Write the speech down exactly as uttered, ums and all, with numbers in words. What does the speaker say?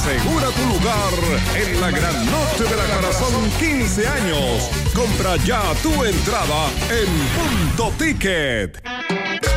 Asegura tu lugar en la gran noche de la Corazón quince años. Compra ya tu entrada en Punto Ticket.